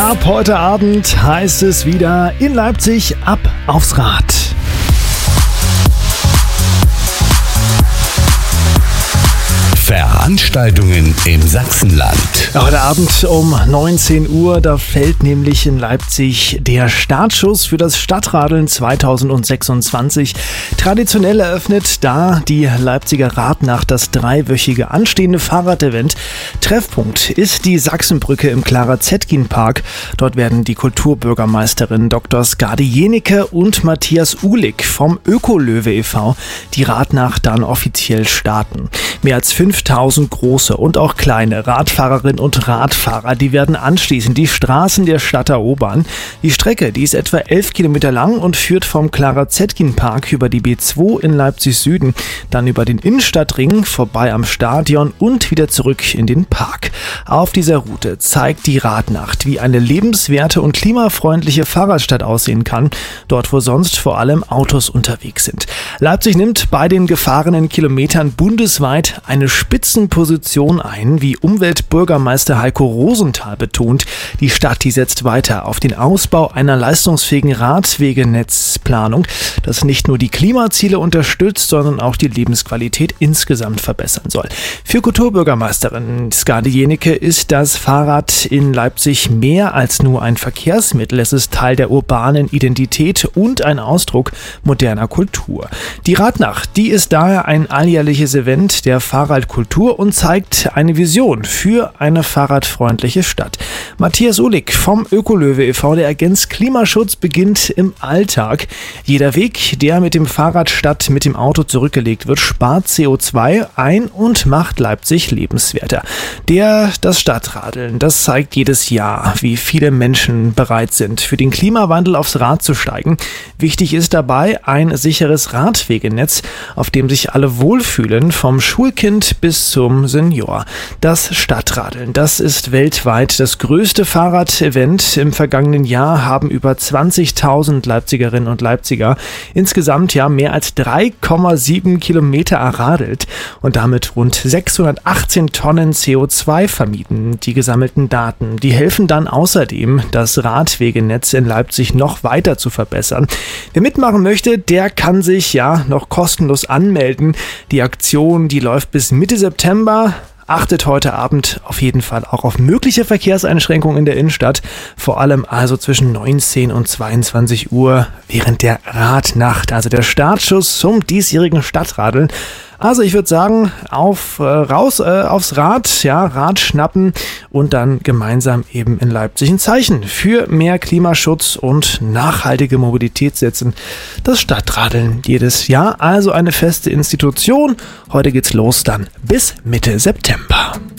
Ab heute Abend heißt es wieder in Leipzig ab aufs Rad. Veranstaltungen im Sachsenland. Heute Abend um 19 Uhr, da fällt nämlich in Leipzig der Startschuss für das Stadtradeln 2026. Traditionell eröffnet da die Leipziger Radnacht das dreiwöchige anstehende Fahrradevent. Treffpunkt ist die Sachsenbrücke im Clara-Zetkin-Park. Dort werden die Kulturbürgermeisterin Dr. Skadi Jenike und Matthias Uhlig vom Ökolöwe e.V. die Radnacht dann offiziell starten. Mehr als 5000 große und auch kleine Radfahrerinnen und Radfahrer, die werden anschließend die Straßen der Stadt erobern. Die Strecke, die ist etwa 11 Kilometer lang und führt vom Clara-Zetkin-Park über die B2 in Leipzig Süden, dann über den Innenstadtring, vorbei am Stadion und wieder zurück in den Park. Auf dieser Route zeigt die Radnacht, wie eine lebenswerte und klimafreundliche Fahrradstadt aussehen kann, dort wo sonst vor allem Autos unterwegs sind. Leipzig nimmt bei den gefahrenen Kilometern bundesweit eine Spitzenposition ein, wie Umweltbürgermeister Heiko Rosenthal betont. Die Stadt, die setzt weiter auf den Ausbau einer leistungsfähigen Radwegenetzplanung, das nicht nur die Klimaziele unterstützt, sondern auch die Lebensqualität insgesamt verbessern soll. Für Kulturbürgermeisterin Skadi Jenike ist das Fahrrad in Leipzig mehr als nur ein Verkehrsmittel. Es ist Teil der urbanen Identität und ein Ausdruck moderner Kultur. Die Radnacht, die ist daher ein alljährliches Event der Fahrradkultur und zeigt eine Vision für eine fahrradfreundliche Stadt. Matthias Uhlig vom Ökolöwe e.V., der ergänzt, Klimaschutz beginnt im Alltag. Jeder Weg, der mit dem Fahrrad statt mit dem Auto zurückgelegt wird, spart CO2 ein und macht Leipzig lebenswerter. Das Stadtradeln, das zeigt jedes Jahr, wie viele Menschen bereit sind, für den Klimawandel aufs Rad zu steigen. Wichtig ist dabei ein sicheres Radwegenetz, auf dem sich alle wohlfühlen, vom Schulkind bis zum Senior. Das Stadtradeln, das ist weltweit das größte Fahrradevent. Im vergangenen Jahr haben über 20.000 Leipzigerinnen und Leipziger insgesamt mehr als 3,7 Kilometer erradelt und damit rund 618 Tonnen CO2 vermieden. Die gesammelten Daten, die helfen dann außerdem, das Radwegenetz in Leipzig noch weiter zu verbessern. Wer mitmachen möchte, der kann sich noch kostenlos anmelden. Die Aktion, die läuft bis Mitte September. Achtet heute Abend auf jeden Fall auch auf mögliche Verkehrseinschränkungen in der Innenstadt, vor allem also zwischen 19 und 22 Uhr während der Radnacht, also der Startschuss zum diesjährigen Stadtradeln. Also ich würde sagen, raus aufs Rad, Rad schnappen und dann gemeinsam eben in Leipzig ein Zeichen für mehr Klimaschutz und nachhaltige Mobilität setzen. Das Stadtradeln jedes Jahr, also eine feste Institution. Heute geht's los dann bis Mitte September.